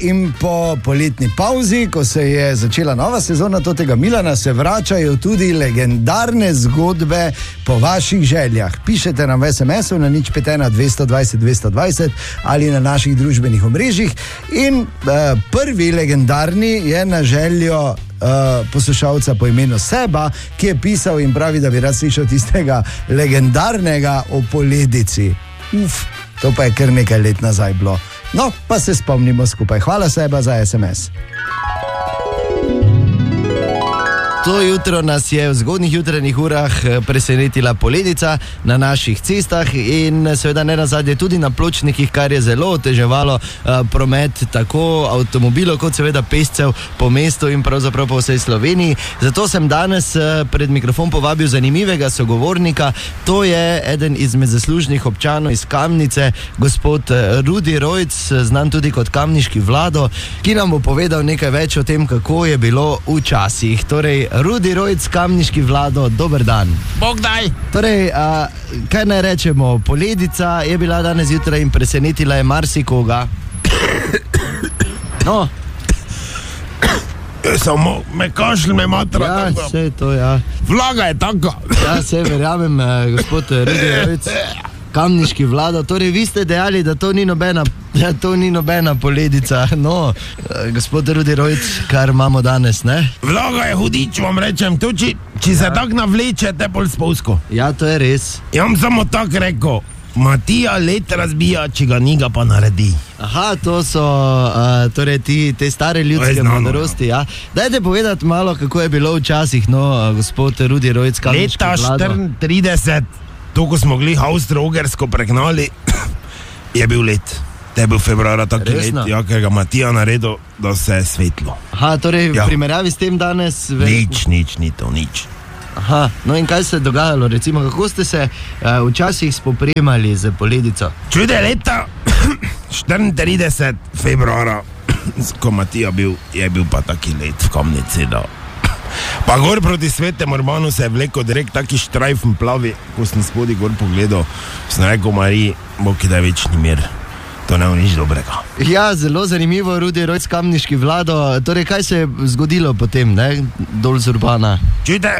in po poletni pauzi, ko se je začela nova sezona Totega Milana, se vračajo tudi legendarne zgodbe po vaših željah. Pišete nam v SMS-u na 051 220 220 ali na naših družbenih omrežjih. In prvi legendarni je na željo poslušalca po imenu Seba, ki je pisal in pravi, da bi rad slišal tistega legendarnega o poledici. To pa je kar nekaj let nazaj bilo. No, pa se spomnimo skupaj. Hvala Seba za SMS. To jutro nas je v zgodnjih jutranjih urah presenetila poledica na naših cestah in seveda ne nazadnje tudi na pločnikih, kar je zelo oteževalo promet tako avtomobilov kot seveda pešcev po mestu in pravzaprav po vsej Sloveniji. Zato sem danes pred mikrofon povabil zanimivega sogovornika. To je eden izmed zaslužnih občanov iz Kamnice, gospod Rudi Rojc, znan tudi kot kamniški Vlado, ki nam bo povedal nekaj več o tem, kako je bilo včasih. Torej, Rudi Rojc, kamniški Vlado, dober dan. Bog daj. Torej, kaj naj rečemo, poledica je bila danes zjutraj in presenetila je marsikoga. No. Samo me kašlj, me matra. Ja, vse to, ja. Vlaga je taka. Ja, se verjamem, gospod Rudi Rojc, kamniški Vlado. Torej, vi ste dejali, da to ni nobena poledica. No, gospod Rudi Rojc, kar imamo danes, ne? Vlaga je hudič, vam rečem. To, če se tak navleče, te pol spolsko. Ja, to je res. Ja vam samo tak rekel. Matija let razbija, če ga njega pa naredi. Aha, to so torej te stare ljudske modrosti, ja. Dajte povedati malo, kako je bilo včasih, no, gospod Rudi Rojc, kamniški Vlado. Leta 34, to, ko smo gli Avstro-Ugrsko pregnali, je bil let. To je bil februara taki let, ja, ker ga Matija naredil, da se je svetlo. Aha, torej v primerjavi s tem danes... Nič, ni to, nič. Aha, no in kaj se je dogajalo, recimo, kako ste se včasih spopremali z poledico? Čude leta 34 februara, ko Matija je bil pa taki let v Kamnici, da... Pa gor proti Svetemu Urbanu se je vlekel direkt taki štrajfen plavi, ko sem spodi gor pogledal, sem rekel Mariji, Bog da je večni mir. To ne je nič dobrega. Ja, zelo zanimivo, Rudi Rojc, kamniški Vlado. Torej, kaj se je zgodilo potem, ne? Dol z Urbana? Čujte,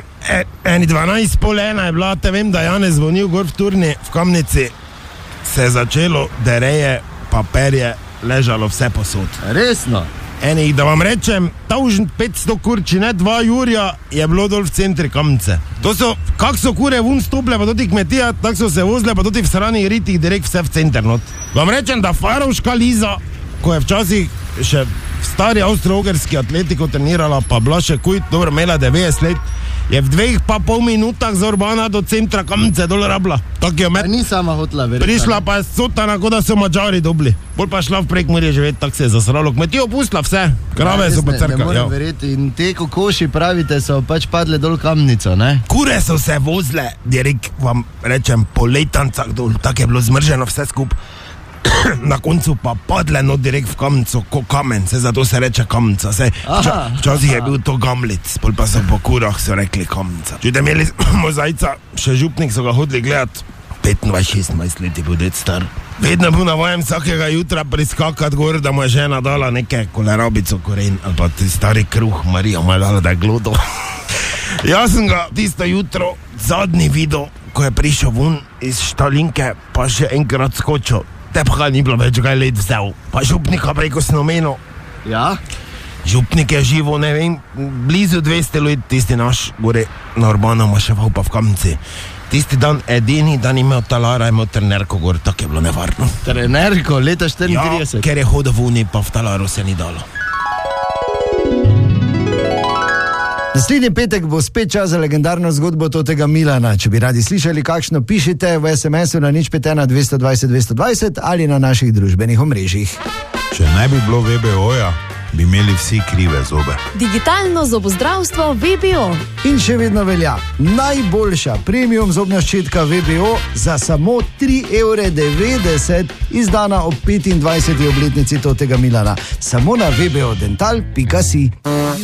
12:30 je bila, te vem, da Janez zvonil gor v Turni, v Kamnici, se je začelo, dereje, paperje, ležalo vse posod. Resno? Enih, da vam rečem, 1500 kurči, ne 2 jurja, je bilo dol v centri Kamnice. To so, kak so kure vun stople, pa tudi kmetija, tak so se vozile, pa tudi v sranih ritih, direkt vse v center not. Vam rečem, da Farovška Liza, ko je včasih še v stari avstro-ugrski Atletiko trenirala, pa bila še kuj, dobro, imela 90 let, je v 2,5 minutah z Urbana do centra Kamnice dol rabla. Ni sama hotla, verjetno. Prišla pa je sotana, kot da so Mađari dobili. Bolj pa šla v Prekmurje živeti, tako se je zasralo. Kmetijo pustila vse, krave so pa crkali. Ne morem verjeti. In te kokoši, pravite, so pač padle dol Kamnico, ne? Kure so se vozile, direkt vam rečem, po letancah dol, tako je bilo zmrženo vse skup. Na koncu pa padle no direkt v Kamnico, ko kamen, se zato se reče Kamnica. Včasih je bil to Gamlic, pol pa so po kurah so rekli Kamnica. Čujte, imeli mozajca, še župnik so ga hodili gledati, 25-26 let je bil det star. Vedno bil navajen vsakega jutra priskakati gor, da mu je žena dala neke kolerabico koren, ali pa ti stari kruh, Marija mu je dala, da je glodo. Jaz sem ga tisto jutro zadnji videl, ko je prišel ven iz štalinke, pa še enkrat skočil. Te pa ni bilo več kaj let vzel. Pa župnika preko snomeno. Ja? Župnik je živo, ne vem, blizu 200 let, tisti naš gore na Urbano maševal pa v Kamnici. Tisti dan, edini dan imel talara, imel trenerko gor, tako je bilo nevarno. Trenerko, leta 34? Ja, ker je hodil v uni, pa v talaru se ni dalo. Naslednji petek bo spet čas za legendarno zgodbo Totega Milana. Če bi radi slišali kakšno, pišite v SMS-u na 051 220 220 ali na naših družbenih omrežjih. Če ne bi bilo VBO-ja, bi imeli vsi krive zobe. Digitalno zobozdravstvo VBO. In še vedno velja najboljša premium zobna ščetka VBO za samo 3,90 €, izdana ob 25. obletnici Totega Milana. Samo na vbodental.si.